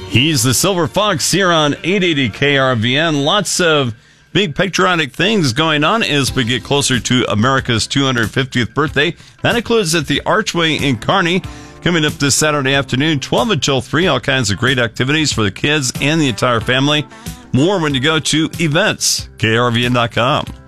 He's the Silver Fox here on 880 KRVN. Lots of big patriotic things going on as we get closer to America's 250th birthday. That includes at the Archway in Kearney. Coming up this Saturday afternoon, 12 until 3. All kinds of great activities for the kids and the entire family. More when you go to events, krvn.com.